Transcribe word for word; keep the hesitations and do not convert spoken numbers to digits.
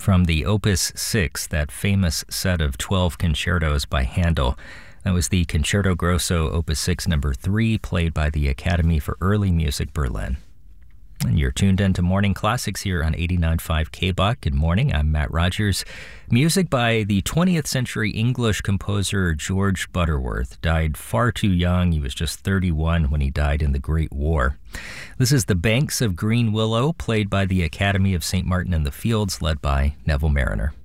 from the Opus six, that famous set of twelve concertos by Handel. That was the Concerto Grosso Opus six number three, played by the Academy for Early Music Berlin. And you're tuned into Morning Classics here on eighty-nine point five K B U C. Good morning, I'm Matt Rogers. Music by the twentieth century English composer George Butterworth. Died far too young. He was just thirty-one when he died in the Great War. This is The Banks of Green Willow, played by the Academy of Saint Martin in the Fields, led by Neville Marriner.